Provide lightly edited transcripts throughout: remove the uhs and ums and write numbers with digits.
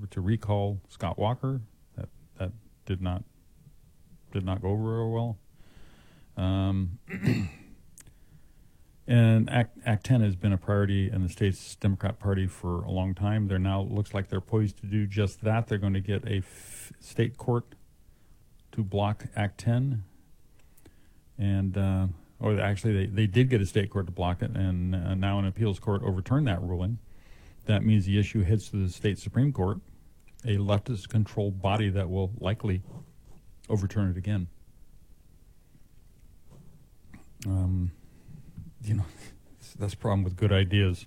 to recall Scott Walker. That did not go over real well. And Act 10 has been a priority in the state's Democrat Party for a long time. They're now, looks like they're poised to do just that. They're going to get a state court to block Act 10. And, or actually, they did get a state court to block it, and now an appeals court overturned that ruling. That means the issue heads to the state Supreme Court, a leftist-controlled body that will likely overturn it again. That's the problem with good ideas.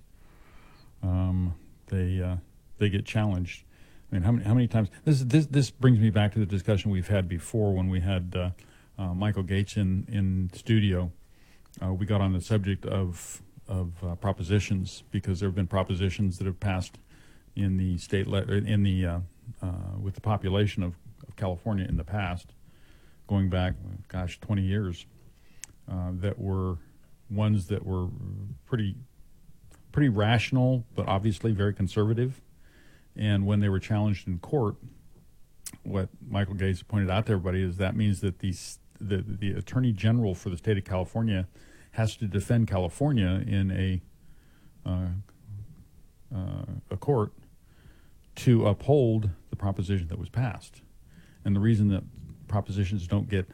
They get challenged. I mean, how many times? This brings me back to the discussion we've had before when we had Michael Gates in studio. We got on the subject of propositions, because there have been propositions that have passed in the state with the population of California in the past, going back 20 years, that were ones that were pretty rational, but obviously very conservative. And when they were challenged in court, what Michael Gates pointed out to everybody is that means that the Attorney General for the state of California has to defend California in a court to uphold the proposition that was passed. And the reason that propositions don't get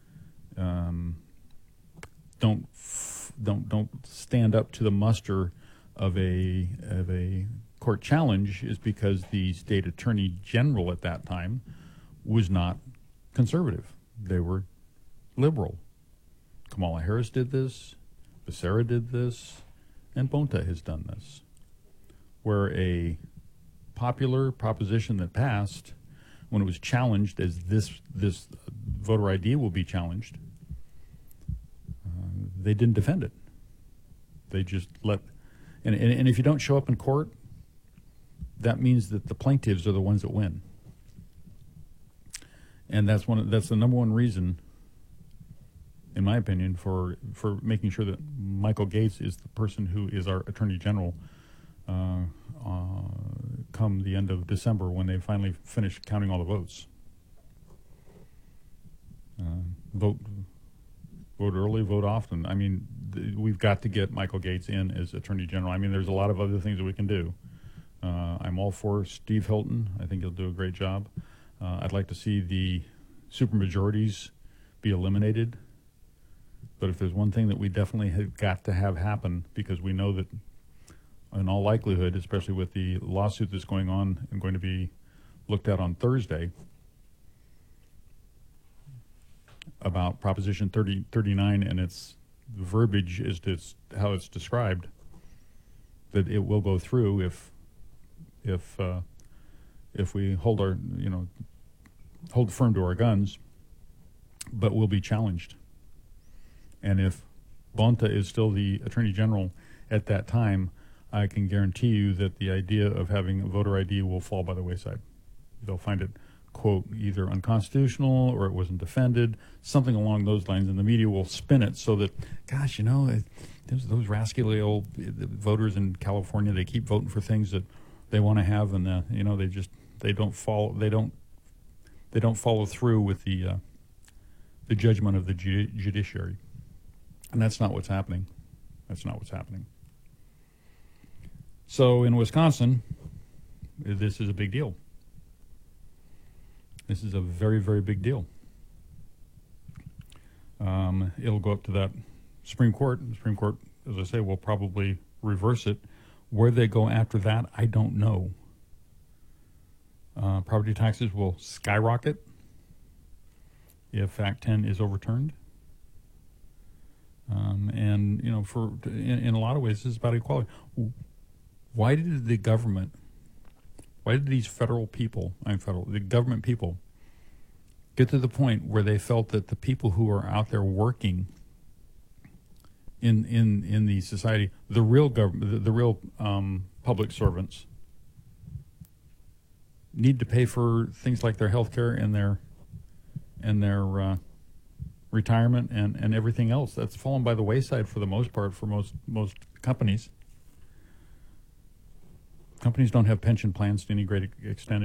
don't stand up to the muster of a court challenge is because the state attorney general at that time was not conservative. They were liberal. Kamala Harris did this, Becerra did this, and Bonta has done this, where a popular proposition that passed, when it was challenged as this voter ID will be challenged, they didn't defend it. They just let, and if you don't show up in court, that means that the plaintiffs are the ones that win. And that's the number one reason, in my opinion, for making sure that Michael Gates is the person who is our Attorney General come the end of December, when they finally finish counting all the votes. Vote early, vote often. I mean, we've got to get Michael Gates in as Attorney General. I mean, there's a lot of other things that we can do. I'm all for Steve Hilton. I think he'll do a great job. I'd like to see the supermajorities be eliminated. But if there's one thing that we definitely have got to have happen, because we know that in all likelihood, especially with the lawsuit that's going on and going to be looked at on Thursday about Proposition 39 and its verbiage as to how it's described, that it will go through if we hold firm to our guns, but will be challenged. And if Bonta is still the Attorney General at that time, I can guarantee you that the idea of having a voter ID will fall by the wayside. They'll find it, quote, either unconstitutional or it wasn't defended, something along those lines, and the media will spin it so that, gosh, those rascally old voters in California, they keep voting for things that they want to have, and they don't follow through with the judgment of the judiciary. And that's not what's happening. That's not what's happening. So in Wisconsin, this is a big deal. This is a very, very big deal. It'll go up to that Supreme Court. The Supreme Court, as I say, will probably reverse it. Where they go after that, I don't know. Property taxes will skyrocket if Act 10 is overturned. And in a lot of ways, this is about equality. Why did the government? Why did these the government people, get to the point where they felt that the people who are out there working in the society, the real government, the real public servants, need to pay for things like their health care and their retirement and everything else? That's fallen by the wayside for the most part for most companies. Companies don't have pension plans to any great extent